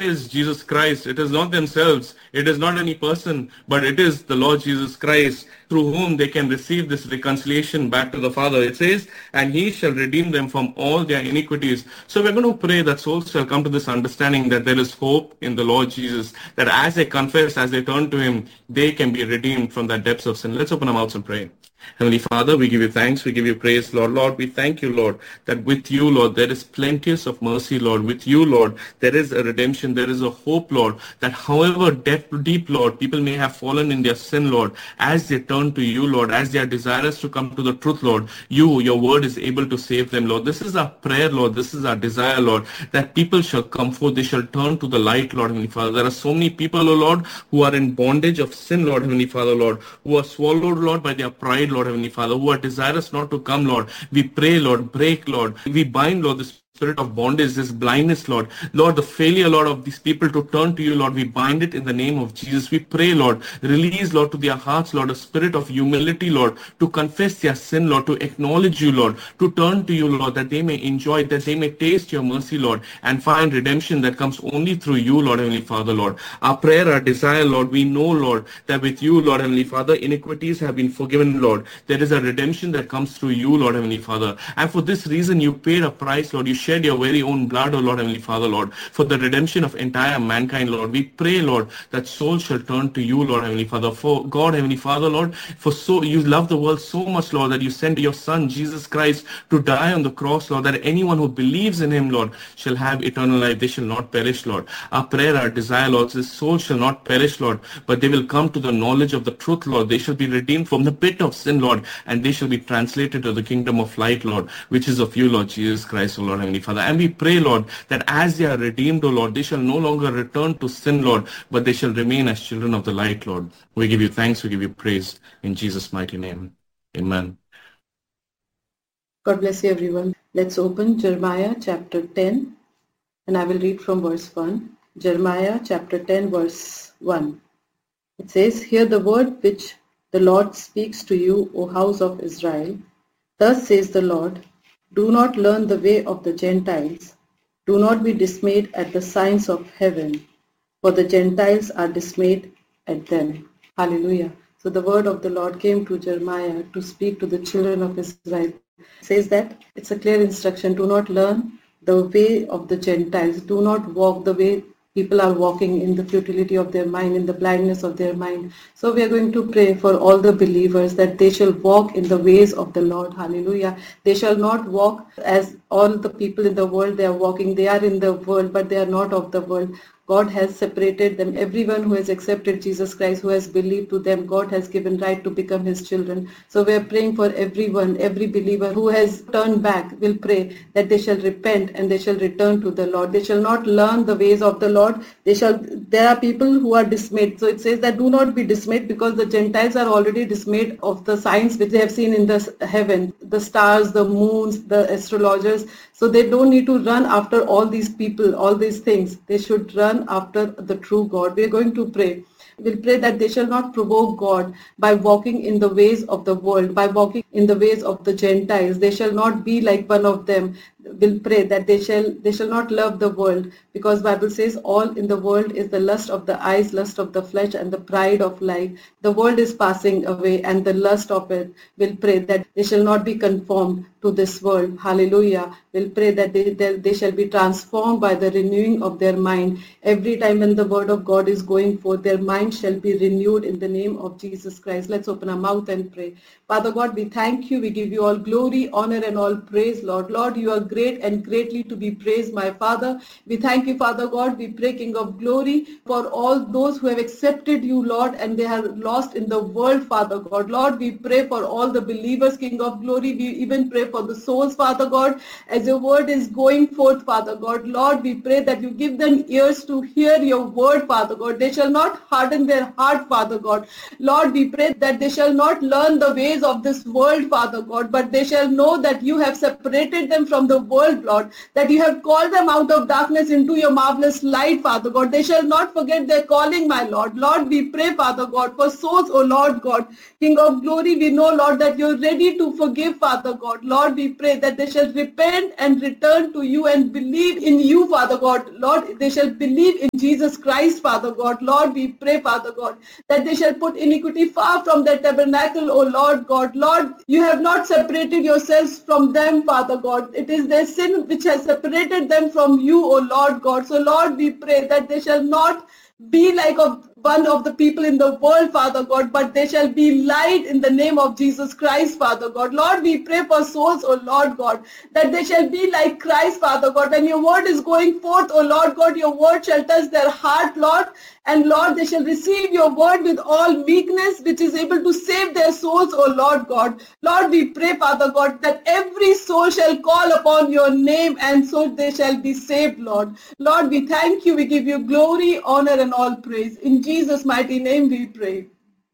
is Jesus Christ. It is not themselves. It is not any person, but it is the Lord Jesus Christ through whom they can receive this reconciliation back to the Father. It says, and he shall redeem them from all their iniquities. So we're going to pray that souls shall come to this understanding that there is hope in the Lord Jesus, that as they confess, as they turn to him, they can be redeemed from the depths of sin. Let's open our mouths and pray. Heavenly Father, we give you thanks, we give you praise, Lord. Lord, we thank you, Lord, that with you, Lord, there is plenteous of mercy, Lord. With you, Lord, there is a redemption, there is a hope, Lord, that however deep, Lord, people may have fallen in their sin, Lord, as they turn to you, Lord, as they are desirous to come to the truth, Lord, your word is able to save them, Lord. This is our prayer, Lord. This is our desire, Lord, that people shall come forth, they shall turn to the light, Lord, Heavenly Father. There are so many people, O Lord, who are in bondage of sin, Lord, Heavenly Father, Lord, who are swallowed, Lord, by their pride, Lord, Heavenly Father, who are desirous not to come, Lord. We pray, Lord, break, Lord. We bind, Lord, this spirit of bondage, this blindness, Lord. Lord, the failure, Lord, of these people to turn to you, Lord, we bind it in the name of Jesus. We pray, Lord, release, Lord, to their hearts, Lord, a spirit of humility, Lord, to confess their sin, Lord, to acknowledge you, Lord, to turn to you, Lord, that they may enjoy, that they may taste your mercy, Lord, and find redemption that comes only through you, Lord, Heavenly Father, Lord. Our prayer, our desire, Lord, we know, Lord, that with you, Lord, Heavenly Father, iniquities have been forgiven, Lord. There is a redemption that comes through you, Lord, Heavenly Father. And for this reason, you paid a price, Lord. You shed your very own blood, O Lord, Heavenly Father, Lord, for the redemption of entire mankind, Lord. We pray, Lord, that souls shall turn to you, Lord, Heavenly Father. For God, Heavenly Father, Lord, for so you love the world so much, Lord, that you sent your Son, Jesus Christ, to die on the cross, Lord, that anyone who believes in him, Lord, shall have eternal life. They shall not perish, Lord. Our prayer, our desire, Lord, this soul shall not perish, Lord, but they will come to the knowledge of the truth, Lord. They shall be redeemed from the pit of sin, Lord, and they shall be translated to the kingdom of light, Lord, which is of you, Lord Jesus Christ, O Lord, Heavenly Father. And we pray, Lord, that as they are redeemed, O Lord, they shall no longer return to sin, Lord, but they shall remain as children of the light, Lord. We give you thanks, we give you praise in Jesus' mighty name. Amen. God bless you, everyone. Let's open Jeremiah chapter 10, and I will read from verse 1. Jeremiah chapter 10, verse 1. It says, "Hear the word which the Lord speaks to you, O house of Israel. Thus says the Lord, do not learn the way of the Gentiles. Do not be dismayed at the signs of heaven, for the Gentiles are dismayed at them." Hallelujah. So the word of the Lord came to Jeremiah to speak to the children of Israel. It says that it's a clear instruction. Do not learn the way of the Gentiles. Do not walk the way people are walking, in the futility of their mind, in the blindness of their mind. So we are going to pray for all the believers that they shall walk in the ways of the Lord. Hallelujah. They shall not walk as all the people in the world they are walking. They are in the world, but they are not of the world. God has separated them. Everyone who has accepted Jesus Christ, who has believed to them, God has given right to become his children. So we are praying for everyone, every believer who has turned back. We'll pray that they shall repent and they shall return to the Lord. They shall not learn the ways of the Lord. There are people who are dismayed. So it says that do not be dismayed, because the Gentiles are already dismayed of the signs which they have seen in the heaven, the stars, the moons, the astrologers. So they don't need to run after all these people, all these things. They should run after the true God. We are going to pray. We'll pray that they shall not provoke God by walking in the ways of the world, by walking in the ways of the Gentiles. They shall not be like one of them. We'll pray that they shall not love the world, because Bible says all in the world is the lust of the eyes, lust of the flesh, and the pride of life. The world is passing away and the lust of it. We'll pray that they shall not be conformed to this world. Hallelujah. We'll pray that they shall be transformed by the renewing of their mind. Every time when the word of God is going forth, their mind shall be renewed in the name of Jesus Christ. Let's open our mouth and pray. Father God, we thank you. We give you all glory, honor, and all praise, Lord. Lord, you are great and greatly to be praised, my Father. We thank you, Father God. We pray, King of glory, for all those who have accepted you, Lord, and they are lost in the world, Father God. Lord, we pray for all the believers, King of glory. We even pray for the souls, Father God, as your word is going forth, Father God. Lord, we pray that you give them ears to hear your word, Father God. They shall not harden their heart, Father God. Lord, we pray that they shall not learn the ways of this world, Father God, but they shall know that you have separated them from the world, Lord, that you have called them out of darkness into your marvelous light, Father God. They shall not forget their calling, my Lord. Lord, we pray, Father God, for souls, O Lord God. King of glory, we know, Lord, that you're ready to forgive, Father God. Lord, we pray that they shall repent and return to you and believe in you, Father God. Lord, they shall believe in Jesus Christ, Father God. Lord, we pray, Father God, that they shall put iniquity far from their tabernacle, O Lord God. Lord, you have not separated yourselves from them, Father God. It is their sin which has separated them from you, O Lord God. So, Lord, we pray that they shall not be like one of the people in the world, Father God, but they shall be light in the name of Jesus Christ, Father God. Lord, we pray for souls, O Lord God, that they shall be like Christ, Father God. When your word is going forth, O Lord God, your word shall touch their heart, Lord, and Lord, they shall receive your word with all meekness, which is able to save their souls, O Lord God. Lord, we pray, Father God, that every soul shall call upon your name, and so they shall be saved, Lord. Lord, we thank you. We give you glory, honor, and all praise. In Jesus' mighty name we pray.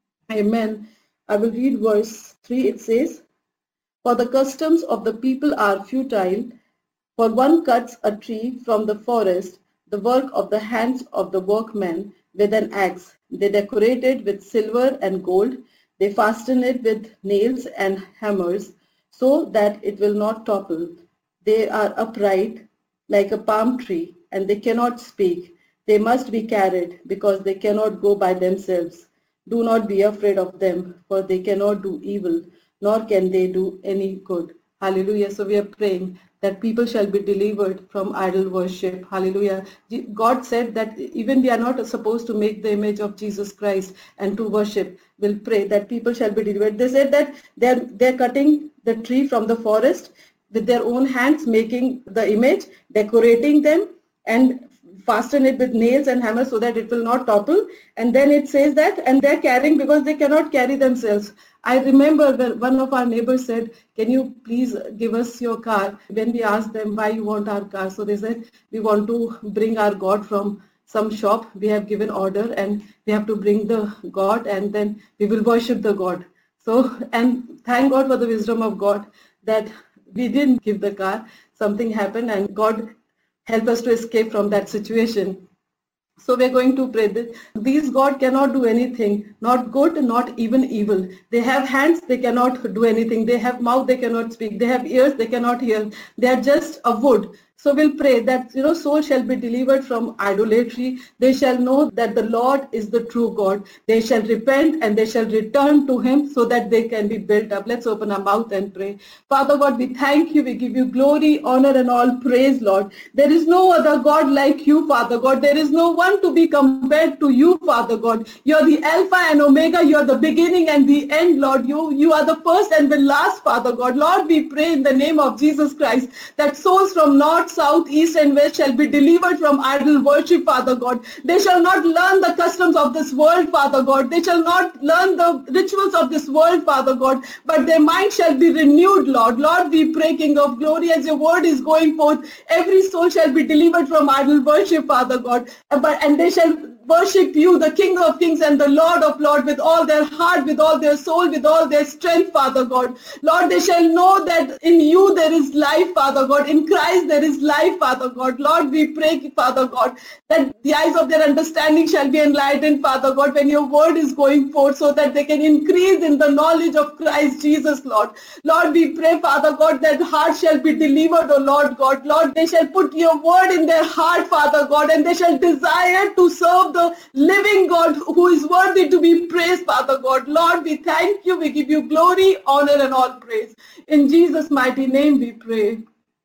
Amen. I will read verse 3. It says, "For the customs of the people are futile, for one cuts a tree from the forest, the work of the hands of the workmen with an axe. They decorate it with silver and gold. They fasten it with nails and hammers, so that it will not topple. They are upright like a palm tree, and they cannot speak. They must be carried, because they cannot go by themselves. Do not be afraid of them, for they cannot do evil, nor can they do any good." Hallelujah. So we are praying that people shall be delivered from idol worship. Hallelujah. God said that even we are not supposed to make the image of Jesus Christ and to worship. We'll pray that people shall be delivered. They said that they're cutting the tree from the forest with their own hands, making the image, decorating them, and fasten it with nails and hammers so that it will not topple. And then it says that, and they're carrying because they cannot carry themselves. I remember when one of our neighbors said, "Can you please give us your car?" When we asked them why you want our car, so they said, "We want to bring our God from some shop. We have given order and we have to bring the God, and then we will worship the God." So, and thank God for the wisdom of God that we didn't give the car. Something happened and God help us to escape from that situation. So we're going to pray that these God cannot do anything, not good, not even evil. They have hands, they cannot do anything. They have mouth, they cannot speak. They have ears, they cannot hear. They are just a wood. So we'll pray that, soul shall be delivered from idolatry. They shall know that the Lord is the true God. They shall repent and they shall return to him so that they can be built up. Let's open our mouth and pray. Father God, we thank you. We give you glory, honor, and all praise, Lord. There is no other God like you, Father God. There is no one to be compared to you, Father God. You're the Alpha and Omega. You're the beginning and the end, Lord. You are the first and the last, Father God. Lord, we pray in the name of Jesus Christ that souls from north, south, east, and west shall be delivered from idol worship, Father God. They shall not learn the customs of this world, Father God. They shall not learn the rituals of this world, Father God, but their mind shall be renewed, Lord. Lord, we pray, King of glory, as your word is going forth, every soul shall be delivered from idol worship, Father God, and they shall worship you, the King of kings and the Lord of lords, with all their heart, with all their soul, with all their strength, Father God. Lord, they shall know that in you there is life, Father God. In Christ there is life, Father God. Lord, we pray, Father God, that the eyes of their understanding shall be enlightened, Father God, when your word is going forth, so that they can increase in the knowledge of Christ Jesus, Lord. Lord, we pray, Father God, that heart shall be delivered, O Lord God. Lord, they shall put your word in their heart, Father God, and they shall desire to serve the living God who is worthy to be praised, Father God. Lord, we thank you. We give you glory, honor, and all praise. In Jesus' mighty name we pray.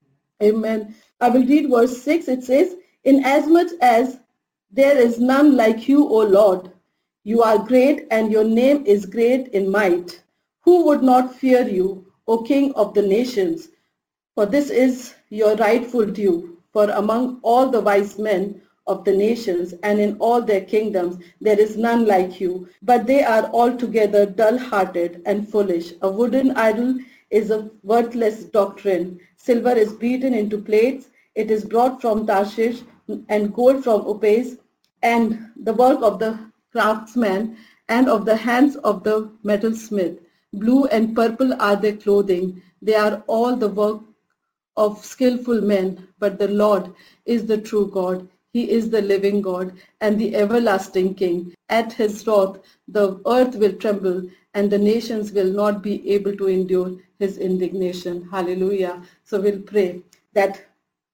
Amen. I will read verse 6. It says, "Inasmuch as there is none like you, O Lord, you are great, and your name is great in might. Who would not fear you, O King of the nations? For this is your rightful due. For among all the wise men of the nations and in all their kingdoms, there is none like you. But they are altogether dull-hearted and foolish. A wooden idol is a worthless doctrine. Silver is beaten into plates. It is brought from Tarshish, and gold from Upaz, and the work of the craftsman and of the hands of the metalsmith. Blue and purple are their clothing. They are all the work of skillful men, but the Lord is the true God. He is the living God and the everlasting King. At his wrath, the earth will tremble and the nations will not be able to endure his indignation. Hallelujah. So we'll pray that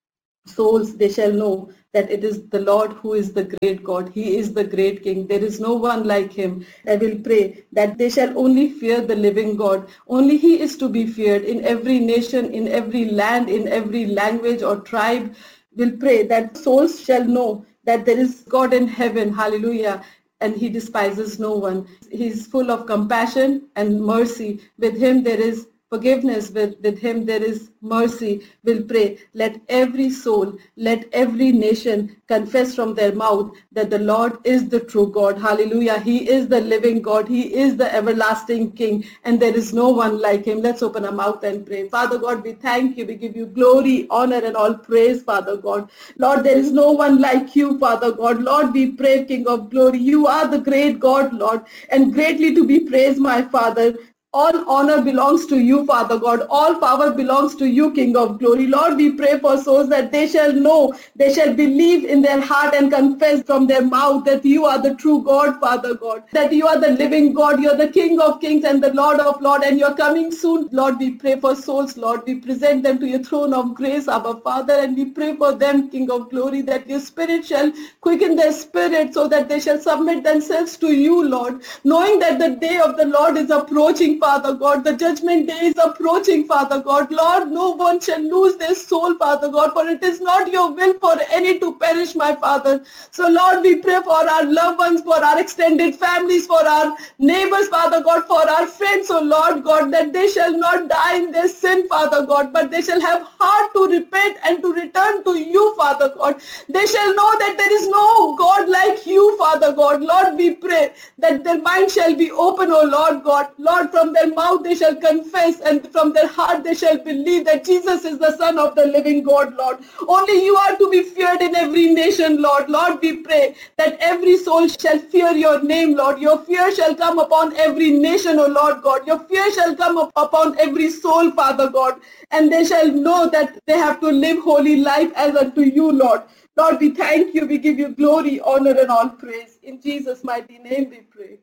souls, they shall know that it is the Lord who is the great God. He is the great King. There is no one like him. I will pray that they shall only fear the living God. Only he is to be feared in every nation, in every land, in every language or tribe. We'll pray that souls shall know that there is God in heaven. Hallelujah. And he despises no one. He is full of compassion and mercy. With him there is forgiveness, with him there is mercy. We'll pray, let every soul, let every nation confess from their mouth that the Lord is the true God. Hallelujah. He is the living God. He is the everlasting King, and there is no one like him. Let's open our mouth and pray. Father God, we thank you. We give you glory, honor, and all praise, Father God. Lord, there is no one like you, Father God. Lord, we pray, King of glory. You are the great God, Lord, and greatly to be praised, my Father. All honor belongs to you, Father God. All power belongs to you, King of glory. Lord, we pray for souls that they shall know, they shall believe in their heart and confess from their mouth that you are the true God, Father God, that you are the living God, you're the King of kings and the Lord of lords, and you're coming soon. Lord, we pray for souls, Lord. We present them to your throne of grace, our Father, and we pray for them, King of glory, that your spirit shall quicken their spirit so that they shall submit themselves to you, Lord, knowing that the day of the Lord is approaching, Father God. The judgment day is approaching, Father God. Lord, no one shall lose their soul, Father God, for it is not your will for any to perish, my Father. So, Lord, we pray for our loved ones, for our extended families, for our neighbors, Father God, for our friends, oh Lord God, that they shall not die in their sin, Father God, but they shall have heart to repent and to return to you, Father God. They shall know that there is no God like you, Father God. Lord, we pray that their mind shall be open, oh Lord God. Lord, from their mouth they shall confess, and from their heart they shall believe that Jesus is the Son of the living God, Lord. Only you are to be feared in every nation, Lord. Lord, we pray that every soul shall fear your name, Lord. Your fear shall come upon every nation, O Lord God. Your fear shall come upon every soul, Father God. And they shall know that they have to live holy life as unto you, Lord. Lord, we thank you. We give you glory, honor, and all praise. In Jesus' mighty name we pray.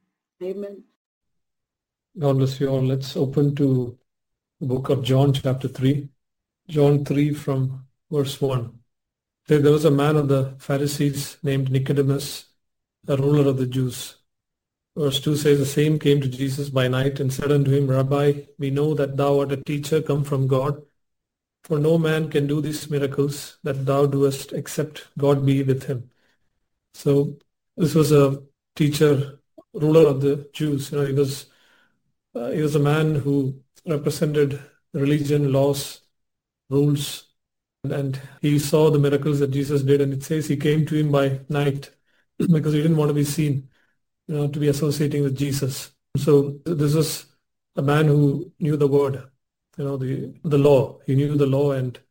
Amen. God bless you all. Let's open to the book of John, chapter 3. John 3 from verse 1. There was a man of the Pharisees named Nicodemus, a ruler of the Jews. Verse 2 says, the same came to Jesus by night and said unto him, Rabbi, we know that thou art a teacher come from God, for no man can do these miracles that thou doest except God be with him. So this was a teacher, ruler of the Jews. He was a man who represented religion, laws, rules, and he saw the miracles that Jesus did. And it says he came to him by night because he didn't want to be seen, to be associating with Jesus. So this was a man who knew the word, the law. He knew the law, and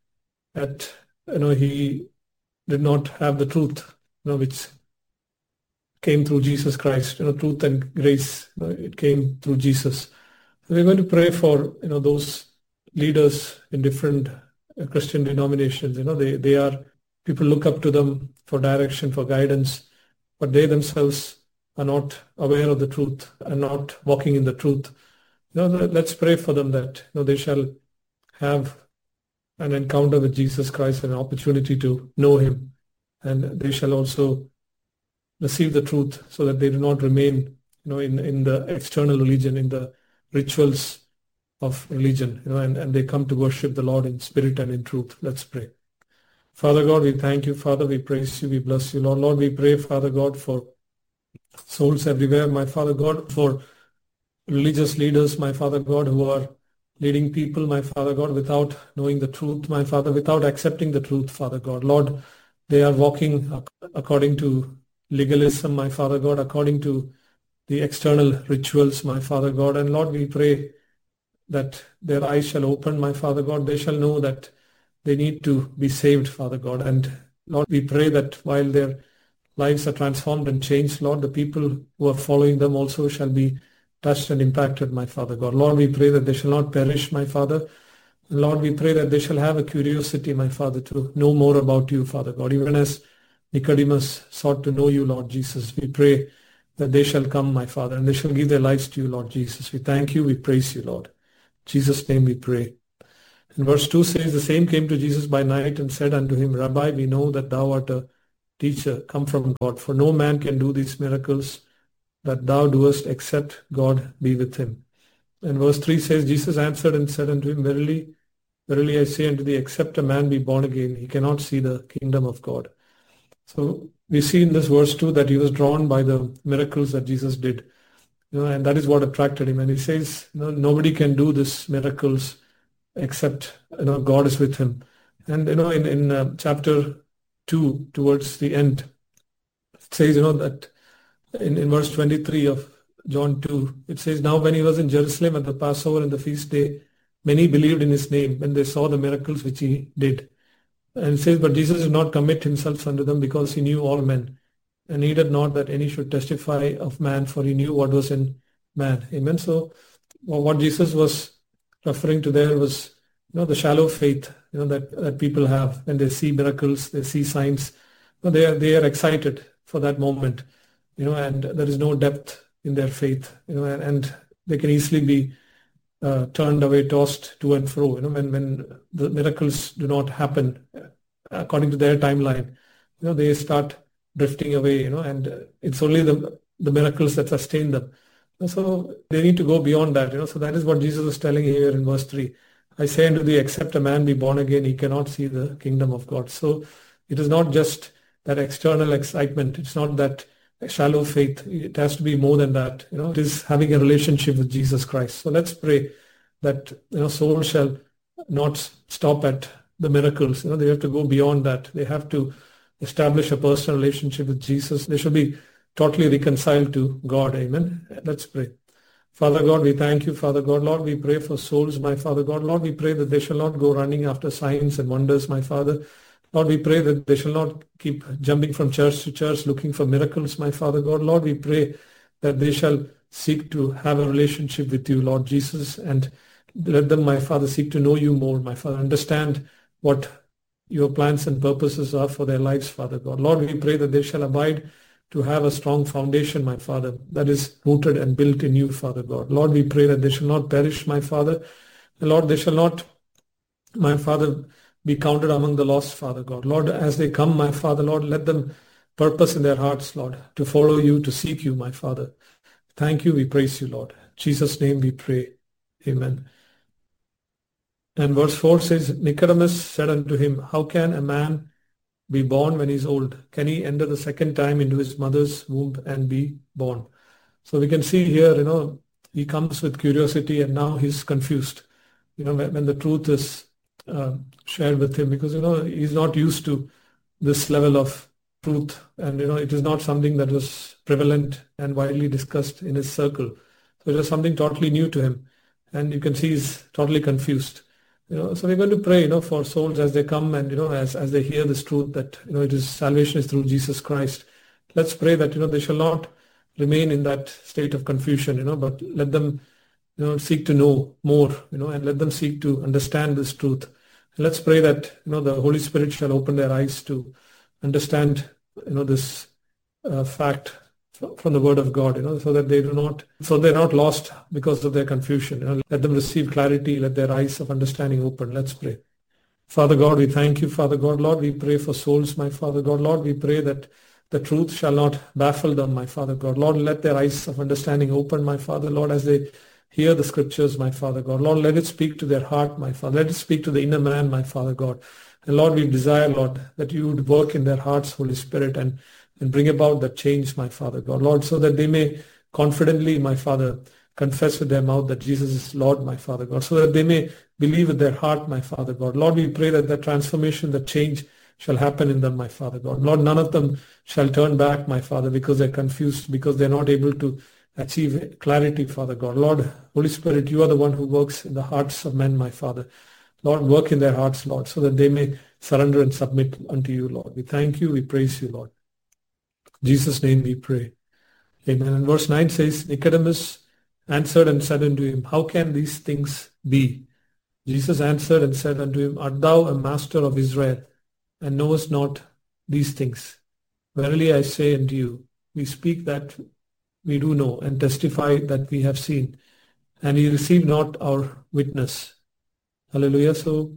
he did not have the truth, which came through Jesus Christ. Truth and grace, it came through Jesus. We're going to pray for those leaders in different Christian denominations. They are, people look up to them for direction, for guidance, but they themselves are not aware of the truth and not walking in the truth. Let's pray for them that they shall have an encounter with Jesus Christ and an opportunity to know him, and they shall also receive the truth so that they do not remain in the external religion, in the rituals of religion, and they come to worship the Lord in spirit and in truth. Let's pray. Father God, we thank you. Father, we praise you. We bless you, Lord. Lord, we pray, Father God, for souls everywhere, my Father God, for religious leaders, my Father God, who are leading people, my Father God, without knowing the truth, my Father, without accepting the truth, Father God. Lord, they are walking according to legalism, my Father God, according to the external rituals, my Father God. And Lord, we pray that their eyes shall open, my Father God. They shall know that they need to be saved, Father God. And Lord, we pray that while their lives are transformed and changed, Lord, the people who are following them also shall be touched and impacted, my Father God. Lord, we pray that they shall not perish, my Father, And Lord, we pray that they shall have a curiosity, my Father, to know more about you, Father God. Even as Nicodemus sought to know you, Lord Jesus, we pray that they shall come, my Father, and they shall give their lives to you, Lord Jesus. We thank you, we praise you, Lord. In Jesus' name we pray. And verse 2 says, the same came to Jesus by night and said unto him, Rabbi, we know that thou art a teacher come from God, for no man can do these miracles that thou doest except God be with him. And verse 3 says, Jesus answered and said unto him, Verily, verily I say unto thee, except a man be born again, he cannot see the kingdom of God. So we see in this verse 2 that he was drawn by the miracles that Jesus did, and that is what attracted him. And he says, nobody can do these miracles except God is with him. And in chapter 2, towards the end, it says that in verse 23 of John 2, it says, now when he was in Jerusalem at the Passover and the feast day, many believed in his name when they saw the miracles which he did. And it says, but Jesus did not commit himself unto them, because he knew all men, and needed not that any should testify of man, for he knew what was in man. Amen. So what Jesus was referring to there was the shallow faith that people have when they see miracles, they see signs. They are excited for that moment, and there is no depth in their faith, and they can easily be turned away, tossed to and fro. When the miracles do not happen according to their timeline, they start drifting away. And it's only the miracles that sustain them. So they need to go beyond that. So that is what Jesus was telling here in verse 3. I say unto thee, except a man be born again, he cannot see the kingdom of God. So it is not just that external excitement. It's not that shallow faith. It has to be more than that. It is having a relationship with Jesus Christ. So let's pray that souls shall not stop at the miracles. They have to go beyond that. They have to establish a personal relationship with Jesus. They should be totally reconciled to God. Amen. Let's pray. Father God, we thank you, Father God. Lord, we pray for souls, my Father God. Lord, we pray that they shall not go running after signs and wonders, my Father. Lord, we pray that they shall not keep jumping from church to church looking for miracles, my Father God. Lord, we pray that they shall seek to have a relationship with you, Lord Jesus, and let them, my Father, seek to know you more, my Father. Understand what your plans and purposes are for their lives, Father God. Lord, we pray that they shall abide to have a strong foundation, my Father, that is rooted and built in you, Father God. Lord, we pray that they shall not perish, my Father. And Lord, they shall not, my Father, be counted among the lost, Father God. Lord, as they come, my Father, Lord, let them purpose in their hearts, Lord, to follow you, to seek you, my Father. Thank you, we praise you, Lord. In Jesus' name we pray. Amen. And verse 4 says, Nicodemus said unto him, how can a man be born when he is old? Can he enter the second time into his mother's womb and be born? So we can see here, he comes with curiosity, and now he's confused, when the truth is shared with him, because, he's not used to this level of truth, and, it is not something that was prevalent and widely discussed in his circle. So it was something totally new to him, and you can see he's totally confused. So we're going to pray, for souls as they come and, as they hear this truth that, it is salvation is through Jesus Christ. Let's pray that, they shall not remain in that state of confusion, but let them, seek to know more, and let them seek to understand this truth. And let's pray that, the Holy Spirit shall open their eyes to understand, this fact from the Word of God, so that they're not lost because of their confusion. Let them receive clarity, let their eyes of understanding open. Let's pray. Father God, we thank you, Father God. Lord, we pray for souls, my Father God. Lord, we pray that the truth shall not baffle them, my Father God. Lord, let their eyes of understanding open, my Father. Lord, as they hear the scriptures, my Father God. Lord, let it speak to their heart, my Father. Let it speak to the inner man, my Father God. And Lord, we desire, Lord, that you would work in their hearts, Holy Spirit, and bring about that change, my Father God. Lord, so that they may confidently, my Father, confess with their mouth that Jesus is Lord, my Father God, so that they may believe with their heart, my Father God. Lord, we pray that the transformation, the change shall happen in them, my Father God. Lord, none of them shall turn back, my Father, because they're confused, because they're not able to achieve clarity, Father God. Lord, Holy Spirit, you are the one who works in the hearts of men, my Father. Lord, work in their hearts, Lord, so that they may surrender and submit unto you, Lord. We thank you, we praise you, Lord. In Jesus' name we pray. Amen. And verse 9 says, Nicodemus answered and said unto him, how can these things be? Jesus answered and said unto him, Art thou a master of Israel, and knowest not these things? Verily I say unto you, we speak that we do know, and testify that we have seen, and ye receive not our witness. Hallelujah. So,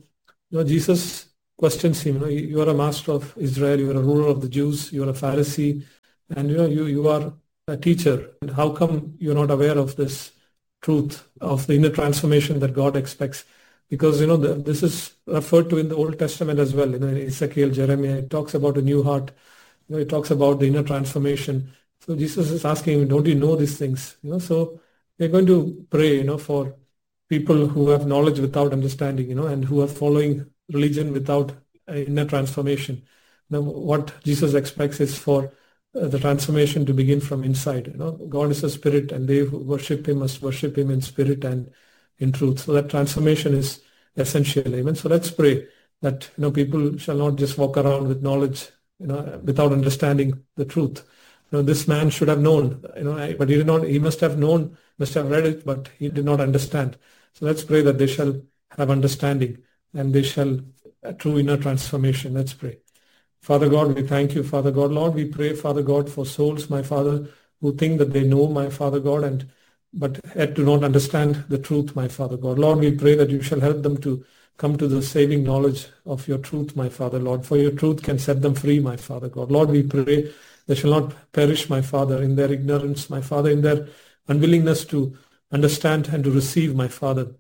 Jesus questions him. You are a master of Israel, you are a ruler of the Jews, you are a Pharisee, and you are a teacher. And how come you're not aware of this truth of the inner transformation that God expects? Because this is referred to in the Old Testament as well. In Ezekiel, Jeremiah, it talks about a new heart. It talks about the inner transformation. So Jesus is asking him, don't you know these things? So we're going to pray, for people who have knowledge without understanding, and who are following religion without inner transformation. Now, what Jesus expects is for the transformation to begin from inside. God is a spirit, and they who worship him must worship him in spirit and in truth. So that transformation is essential. Amen. So let's pray that people shall not just walk around with knowledge, without understanding the truth. This man should have known, but he did not. He must have known, must have read it, but he did not understand. So let's pray that they shall have understanding, and they shall true inner transformation. Let's pray. Father God, we thank you, Father God. Lord, we pray, Father God, for souls, my Father, who think that they know, my Father God, but yet do not understand the truth, my Father God. Lord, we pray that you shall help them to come to the saving knowledge of your truth, my Father, Lord. For your truth can set them free, my Father God. Lord, we pray they shall not perish, my Father, in their ignorance, my Father, in their unwillingness to understand and to receive, my Father,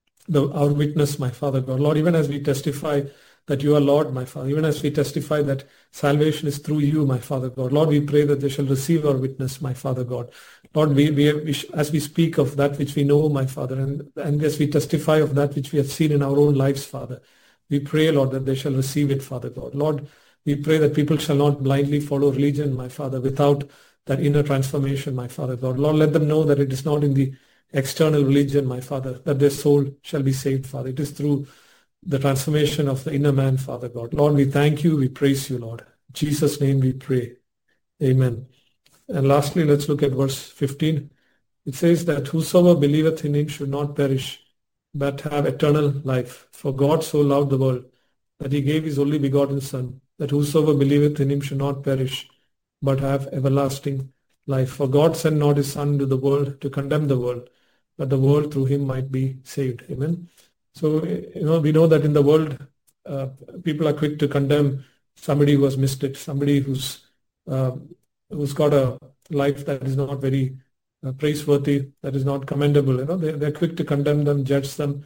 our witness, my Father God. Lord, even as we testify that you are Lord, my Father, even as we testify that salvation is through you, my Father God. Lord, we pray that they shall receive our witness, my Father God. Lord, as we speak of that which we know, my Father, and as we testify of that which we have seen in our own lives, Father, we pray, Lord, that they shall receive it, Father God. Lord, we pray that people shall not blindly follow religion, my Father, without that inner transformation, my Father God. Lord, let them know that it is not in the external religion, my Father, that their soul shall be saved, Father. It is through the transformation of the inner man, Father God. Lord, we thank you, we praise you, Lord. In Jesus' name we pray. Amen. And lastly, let's look at verse 15. It says that whosoever believeth in him should not perish, but have eternal life. For God so loved the world, that he gave his only begotten Son, that whosoever believeth in him should not perish, but have everlasting life. For God sent not his Son into the world to condemn the world, but the world through him might be saved. Amen. So, we know that in the world, people are quick to condemn somebody who has missed it, somebody who's got a life that is not very praiseworthy, that is not commendable. They're quick to condemn them, judge them,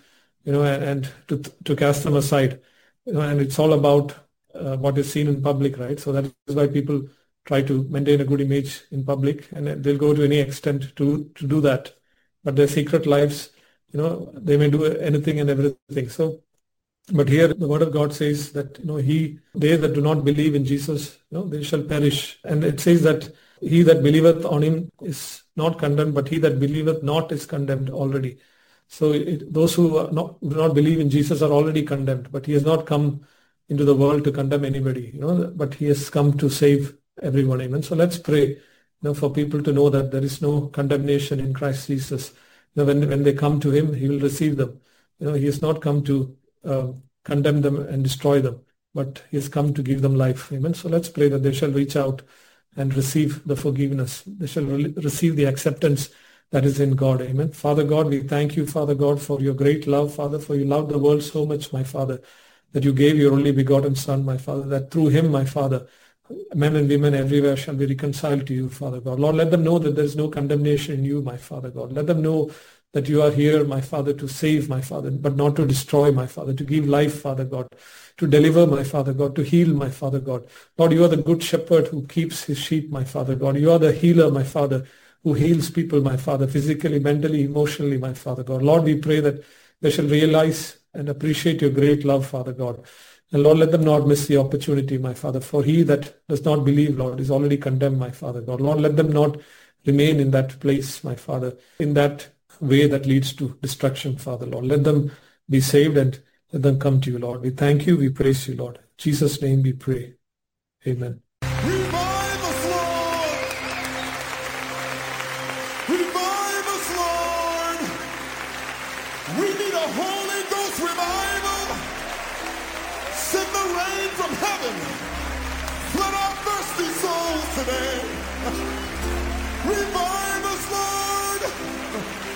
and to cast them aside. And it's all about what is seen in public, right? So that is why people try to maintain a good image in public, and they'll go to any extent to do that. But their secret lives, they may do anything and everything. So, but here the word of God says that, they that do not believe in Jesus, they shall perish. And it says that he that believeth on him is not condemned, but he that believeth not is condemned already. So those who do not believe in Jesus are already condemned, but he has not come into the world to condemn anybody, but he has come to save everyone. Amen. So let's pray, for people to know that there is no condemnation in Christ Jesus. When they come to him, he will receive them. He has not come to condemn them and destroy them, but he has come to give them life. Amen. So let's pray that they shall reach out and receive the forgiveness. They shall receive the acceptance that is in God. Amen. Father God, we thank you, Father God, for your great love, Father, for you loved the world so much, my Father, that you gave your only begotten Son, my Father, that through him, my Father, men and women everywhere shall be reconciled to you, Father God. Lord, let them know that there is no condemnation in you, my Father God. Let them know that you are here, my Father, to save, my Father, but not to destroy, my Father, to give life, Father God, to deliver, my Father God, to heal, my Father God. Lord, you are the good shepherd who keeps his sheep, my Father God. You are the healer, my Father, who heals people, my Father, physically, mentally, emotionally, my Father God. Lord, we pray that they shall realize and appreciate your great love, Father God. And Lord, let them not miss the opportunity, my Father, for he that does not believe, Lord, is already condemned, my Father God. Lord, let them not remain in that place, my Father, in that way that leads to destruction, Father, Lord. Let them be saved and let them come to you, Lord. We thank you, we praise you, Lord. In Jesus' name we pray. Amen. Revive us, Lord! Revive us, Lord! We need a Holy Ghost revival. Send the rain from heaven. Flood our thirsty souls today.